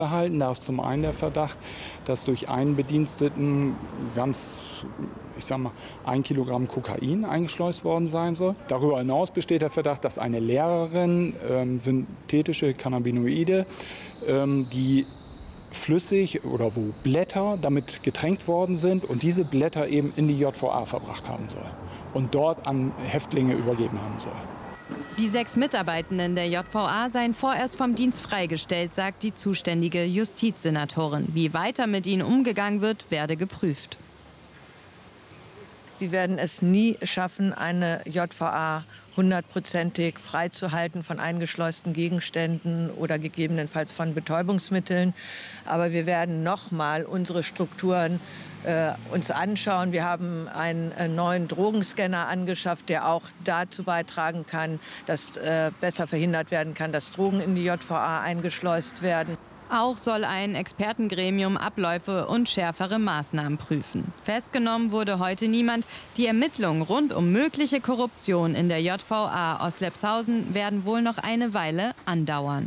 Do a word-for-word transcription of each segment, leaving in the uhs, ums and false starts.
erhalten. Da ist zum einen der Verdacht, dass durch einen Bediensteten ganz, ich sag mal, ein Kilogramm Kokain eingeschleust worden sein soll. Darüber hinaus besteht der Verdacht, dass eine Lehrerin ähm, synthetische Cannabinoide, ähm, die flüssig oder wo Blätter damit getränkt worden sind und diese Blätter eben in die J V A verbracht haben soll und dort an Häftlinge übergeben haben soll. Die sechs Mitarbeitenden der J V A seien vorerst vom Dienst freigestellt, sagt die zuständige Justizsenatorin. Wie weiter mit ihnen umgegangen wird, werde geprüft. Sie werden es nie schaffen, eine J V A hundertprozentig freizuhalten von eingeschleusten Gegenständen oder gegebenenfalls von Betäubungsmitteln. Aber wir werden noch mal unsere Strukturen äh, uns anschauen. Wir haben einen äh, neuen Drogenscanner angeschafft, der auch dazu beitragen kann, dass äh, besser verhindert werden kann, dass Drogen in die J V A eingeschleust werden. Auch soll ein Expertengremium Abläufe und schärfere Maßnahmen prüfen. Festgenommen wurde heute niemand. Die Ermittlungen rund um mögliche Korruption in der J V A Oslepshausen werden wohl noch eine Weile andauern.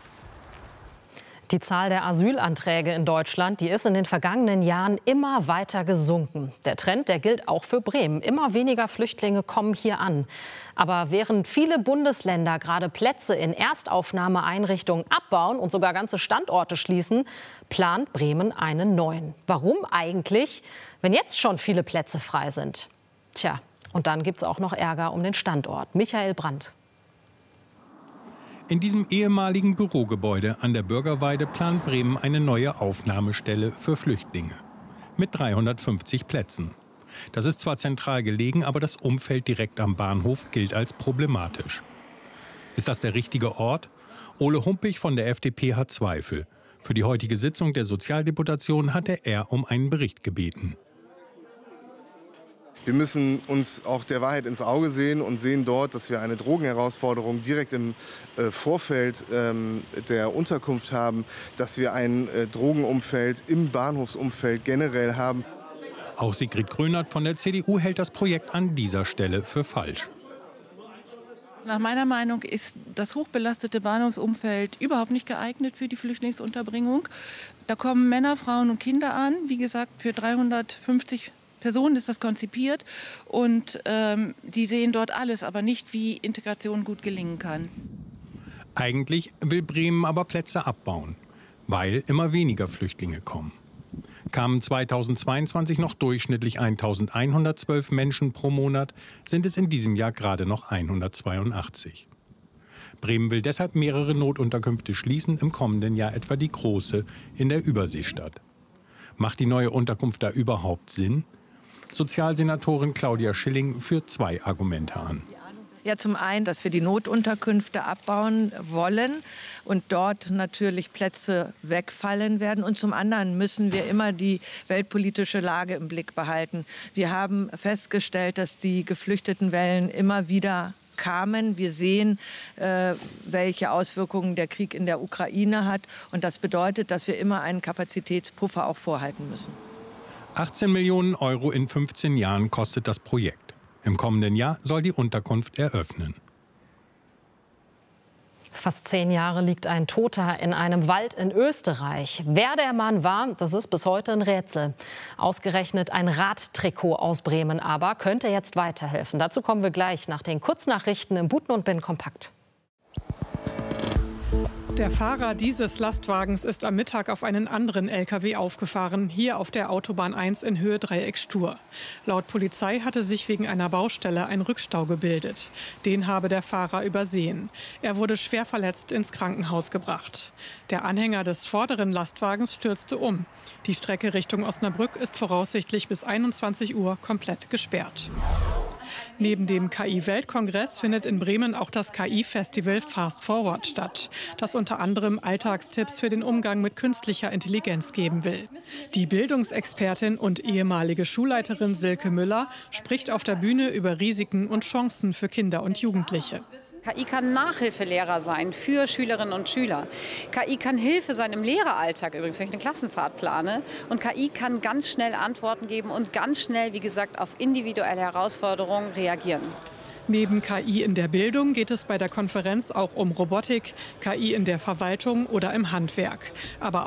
Die Zahl der Asylanträge in Deutschland, die ist in den vergangenen Jahren immer weiter gesunken. Der Trend, der gilt auch für Bremen. Immer weniger Flüchtlinge kommen hier an. Aber während viele Bundesländer gerade Plätze in Erstaufnahmeeinrichtungen abbauen und sogar ganze Standorte schließen, plant Bremen einen neuen. Warum eigentlich, wenn jetzt schon viele Plätze frei sind? Tja, und dann gibt es auch noch Ärger um den Standort. Michael Brandt. In diesem ehemaligen Bürogebäude an der Bürgerweide plant Bremen eine neue Aufnahmestelle für Flüchtlinge mit dreihundertfünfzig Plätzen. Das ist zwar zentral gelegen, aber das Umfeld direkt am Bahnhof gilt als problematisch. Ist das der richtige Ort? Ole Humpich von der F D P hat Zweifel. Für die heutige Sitzung der Sozialdeputation hatte er um einen Bericht gebeten. Wir müssen uns auch der Wahrheit ins Auge sehen und sehen dort, dass wir eine Drogenherausforderung direkt im äh, Vorfeld ähm, der Unterkunft haben, dass wir ein äh, Drogenumfeld im Bahnhofsumfeld generell haben. Auch Sigrid Grönert von der C D U hält das Projekt an dieser Stelle für falsch. Nach meiner Meinung ist das hochbelastete Bahnhofsumfeld überhaupt nicht geeignet für die Flüchtlingsunterbringung. Da kommen Männer, Frauen und Kinder an. Wie gesagt, für dreihundertfünfzig Personen ist das konzipiert. Und ähm, die sehen dort alles, aber nicht, wie Integration gut gelingen kann. Eigentlich will Bremen aber Plätze abbauen, weil immer weniger Flüchtlinge kommen. Kamen zweitausendzweiundzwanzig noch durchschnittlich eintausendeinhundertzwölf Menschen pro Monat, sind es in diesem Jahr gerade noch hundertzweiundachtzig. Bremen will deshalb mehrere Notunterkünfte schließen, im kommenden Jahr etwa die große in der Überseestadt. Macht die neue Unterkunft da überhaupt Sinn? Sozialsenatorin Claudia Schilling führt zwei Argumente an. Ja, zum einen, dass wir die Notunterkünfte abbauen wollen und dort natürlich Plätze wegfallen werden. Und zum anderen müssen wir immer die weltpolitische Lage im Blick behalten. Wir haben festgestellt, dass die Geflüchtetenwellen immer wieder kamen. Wir sehen, äh, welche Auswirkungen der Krieg in der Ukraine hat. Und das bedeutet, dass wir immer einen Kapazitätspuffer auch vorhalten müssen. achtzehn Millionen Euro in fünfzehn Jahren kostet das Projekt. Im kommenden Jahr soll die Unterkunft eröffnen. Fast zehn Jahre liegt ein Toter in einem Wald in Österreich. Wer der Mann war, das ist bis heute ein Rätsel. Ausgerechnet ein Radtrikot aus Bremen aber könnte jetzt weiterhelfen. Dazu kommen wir gleich nach den Kurznachrichten im Buten und Bin kompakt. Der Fahrer dieses Lastwagens ist am Mittag auf einen anderen L K W aufgefahren, hier auf der Autobahn eins in Höhe Dreieck Stur. Laut Polizei hatte sich wegen einer Baustelle ein Rückstau gebildet. Den habe der Fahrer übersehen. Er wurde schwer verletzt ins Krankenhaus gebracht. Der Anhänger des vorderen Lastwagens stürzte um. Die Strecke Richtung Osnabrück ist voraussichtlich bis einundzwanzig Uhr komplett gesperrt. Neben dem K I-Weltkongress findet in Bremen auch das K I-Festival Fast Forward statt, das unter anderem Alltagstipps für den Umgang mit künstlicher Intelligenz geben will. Die Bildungsexpertin und ehemalige Schulleiterin Silke Müller spricht auf der Bühne über Risiken und Chancen für Kinder und Jugendliche. K I kann Nachhilfelehrer sein für Schülerinnen und Schüler. K I kann Hilfe sein im Lehreralltag, übrigens, wenn ich eine Klassenfahrt plane. Und K I kann ganz schnell Antworten geben und ganz schnell, wie gesagt, auf individuelle Herausforderungen reagieren. Neben K I in der Bildung geht es bei der Konferenz auch um Robotik, K I in der Verwaltung oder im Handwerk. Aber